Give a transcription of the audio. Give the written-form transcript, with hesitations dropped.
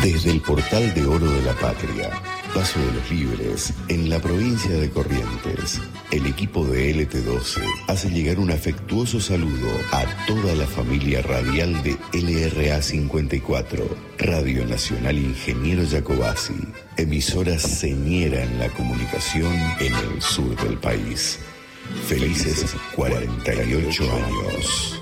Desde el Portal de Oro de la Patria, Paso de los Libres, en la provincia de Corrientes, el equipo de LT12 hace llegar un afectuoso saludo a toda la familia radial de LRA 54, Radio Nacional Ingeniero Jacobasi, emisora señera en la comunicación en el sur del país. Felices 48 años.